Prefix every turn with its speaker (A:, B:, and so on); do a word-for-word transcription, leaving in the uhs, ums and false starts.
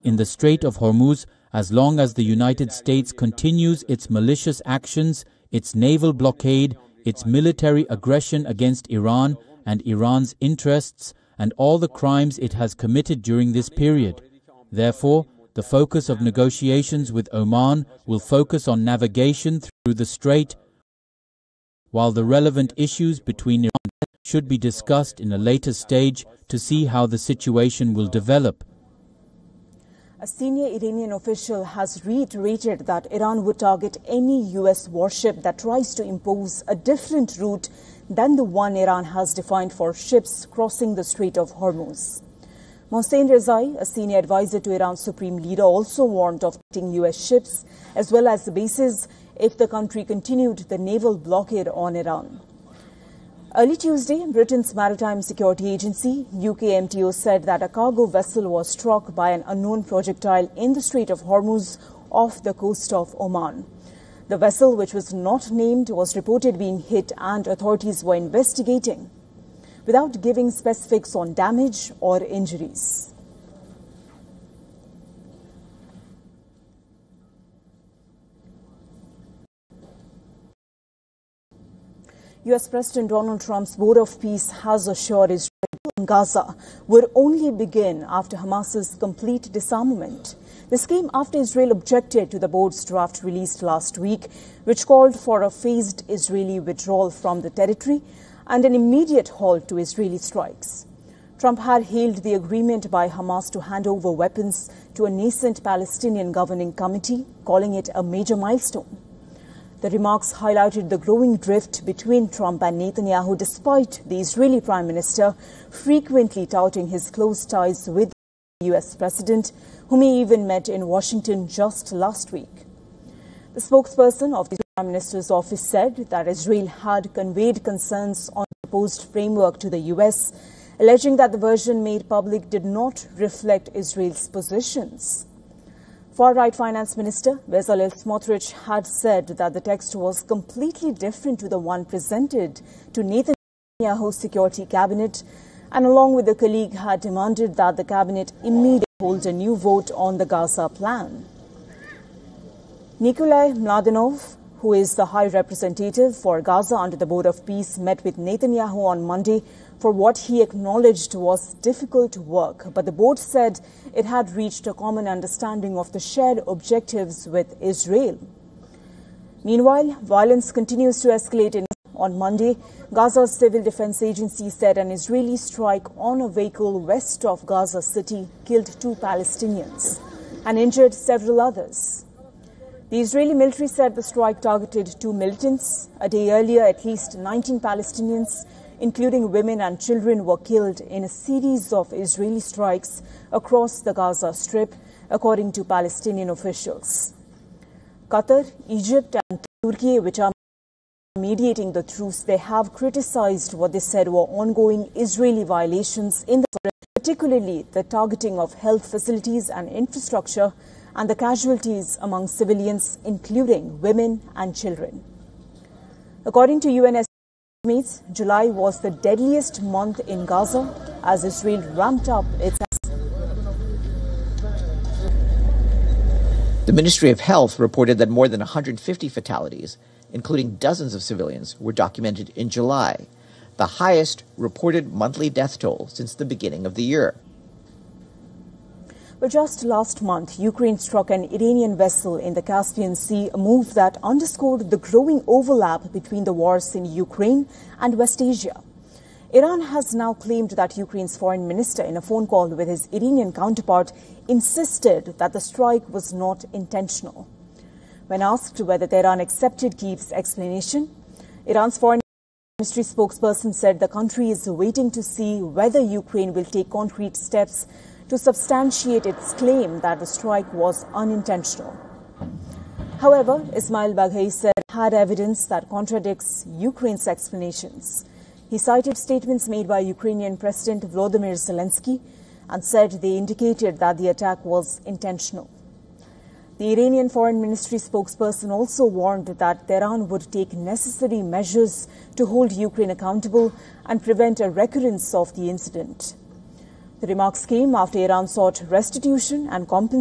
A: in the Strait of Hormuz as long as the United States continues its malicious actions, its naval blockade, its military aggression against Iran and Iran's interests, and all the crimes it has committed during this period. Therefore, the focus of negotiations with Oman will focus on navigation through the strait, while the relevant issues between Iran should be discussed in a later stage to see how the situation will develop.
B: A senior Iranian official has reiterated that Iran would target any U S warship that tries to impose a different route than the one Iran has defined for ships crossing the Strait of Hormuz. Mohsen Rezai, a senior advisor to Iran's supreme leader, also warned of hitting U S ships as well as the bases if the country continued the naval blockade on Iran. Early Tuesday, Britain's Maritime Security Agency, U K M T O, said that a cargo vessel was struck by an unknown projectile in the Strait of Hormuz off the coast of Oman. The vessel, which was not named, was reported being hit and authorities were investigating, without giving specifics on damage or injuries. U S President Donald Trump's Board of Peace has assured Israel and Gaza would only begin after Hamas's complete disarmament. This came after Israel objected to the board's draft released last week, which called for a phased Israeli withdrawal from the territory and an immediate halt to Israeli strikes. Trump had hailed the agreement by Hamas to hand over weapons to a nascent Palestinian governing committee, calling it a major milestone. The remarks highlighted the growing drift between Trump and Netanyahu, despite the Israeli Prime Minister frequently touting his close ties with the U S President, whom he even met in Washington just last week. The spokesperson of the Prime Minister's office said that Israel had conveyed concerns on the proposed framework to the U S, alleging that the version made public did not reflect Israel's positions. Far-right Finance Minister Bezalel Smotrich had said that the text was completely different to the one presented to Netanyahu's security cabinet, and along with a colleague had demanded that the cabinet immediately hold a new vote on the Gaza plan. Nikolai Mladenov, who is the High Representative for Gaza under the Board of Peace, met with Netanyahu on Monday for what he acknowledged was difficult work, but the board said it had reached a common understanding of the shared objectives with Israel. Meanwhile, violence continues to escalate in on Monday. Gaza's Civil Defense Agency said an Israeli strike on a vehicle west of Gaza City killed two Palestinians and injured several others. The Israeli military said the strike targeted two militants. A day earlier, at least nineteen Palestinians, including women and children, were killed in a series of Israeli strikes across the Gaza Strip, according to Palestinian officials. Qatar, Egypt and Turkey, which are mediating the truce, they have criticized what they said were ongoing Israeli violations in the forest, particularly the targeting of health facilities and infrastructure and the casualties among civilians, including women and children. According to U N estimates, July was the deadliest month in Gaza as Israel ramped up its...
C: The Ministry of Health reported that more than one hundred fifty fatalities, including dozens of civilians, were documented in July, the highest reported monthly death toll since the beginning of the year.
B: But just last month, Ukraine struck an Iranian vessel in the Caspian Sea, a move that underscored the growing overlap between the wars in Ukraine and West Asia. Iran has now claimed that Ukraine's foreign minister, in a phone call with his Iranian counterpart, insisted that the strike was not intentional. When asked whether Tehran accepted Kyiv's explanation, Iran's foreign ministry spokesperson said the country is waiting to see whether Ukraine will take concrete steps to substantiate its claim that the strike was unintentional. However, Ismail Baghai said he had evidence that contradicts Ukraine's explanations. He cited statements made by Ukrainian President Volodymyr Zelensky and said they indicated that the attack was intentional. The Iranian Foreign Ministry spokesperson also warned that Tehran would take necessary measures to hold Ukraine accountable and prevent a recurrence of the incident. The remarks came after Iran sought restitution and compensation